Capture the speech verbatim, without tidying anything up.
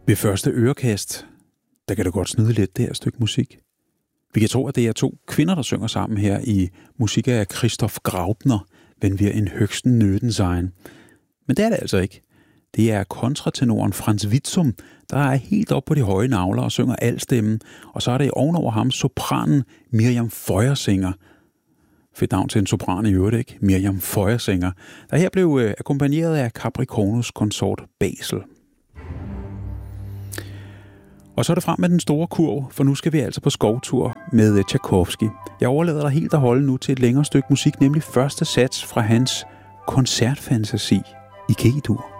Ved første ørekast, der kan det godt snyde lidt, det her stykke musik. Vi kan tro, at det er to kvinder, der synger sammen her i musik af Christoph Graupner, wenn wir in höchsten Nöten sein. Men det er det altså ikke. Det er kontratenoren Franz Witzum, der er helt op på de høje nagler og synger alstemmen, og så er det ovenover ham sopranen Miriam Feuersinger. Fedt navn til en sopran i øvrigt, ikke? Miriam Feuersinger, der her blev øh, akkompagneret af Capricornus konsort Basel. Og så er det frem med den store kurv, for nu skal vi altså på skovtur med Tchaikovsky. Jeg overlader dig helt at holde nu til et længere stykke musik, nemlig første sats fra hans koncertfantasi i G-dur.